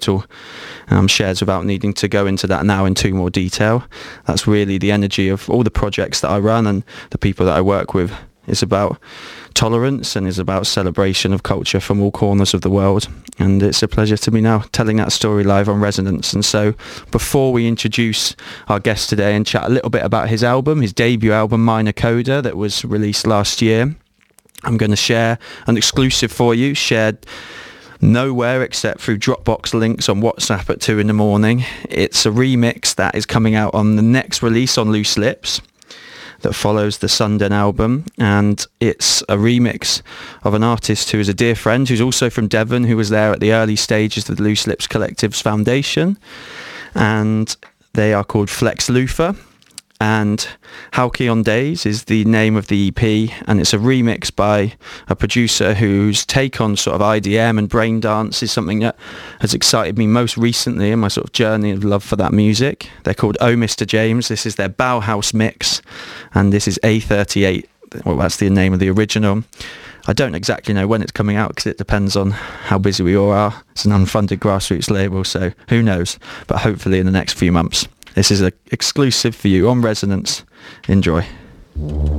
total shares without needing to go into that now in too more detail. That's really the energy of all the projects that I run and the people that I work with. It's about tolerance and is about celebration of culture from all corners of the world. And it's a pleasure to be now telling that story live on Resonance. And so before we introduce our guest today and chat a little bit about his album, his debut album, Minor Coda, that was released last year, I'm going to share an exclusive for you, shared nowhere except through Dropbox links on WhatsApp at 2 a.m. It's a remix that is coming out on the next release on Loose Lips that follows the Sunden album, and it's a remix of an artist who is a dear friend who's also from Devon, who was there at the early stages of the Loose Lips Collective's foundation, and they are called Flex Lufa, and Hauki on Days is the name of the EP, and it's a remix by a producer whose take on sort of IDM and brain dance is something that has excited me most recently in my sort of journey of love for that music. They're called Oh Mr. James. This is their Bauhaus mix, and this is A38. Well, that's the name of the original. I don't exactly know when it's coming out because it depends on how busy we all are. It's an unfunded grassroots label, so who knows, but hopefully in the next few months. This is an exclusive for you on Resonance. Enjoy.